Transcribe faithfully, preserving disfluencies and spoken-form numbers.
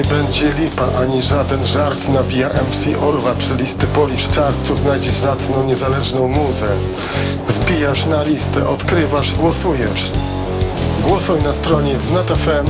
Będzie lipa, ani żaden żart. Nawija M C Orwa przy listy Polish Charts. Tu znajdziesz zacną, niezależną muzę. Wbijasz na listę, odkrywasz, głosujesz. Głosuj na stronie wnet kropka f m